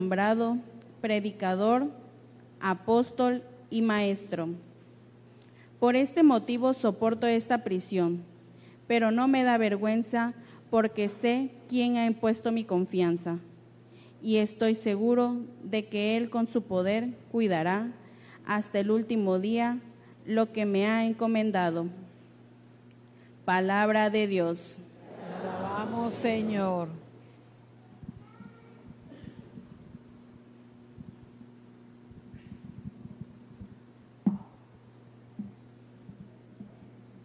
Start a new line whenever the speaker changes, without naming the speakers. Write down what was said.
nombrado predicador, apóstol y maestro. Por este motivo soporto esta prisión, pero no me da vergüenza porque sé quién ha impuesto mi confianza y estoy seguro de que Él con su poder cuidará hasta el último día lo que me ha encomendado. Palabra de Dios.
Te alabamos, Señor.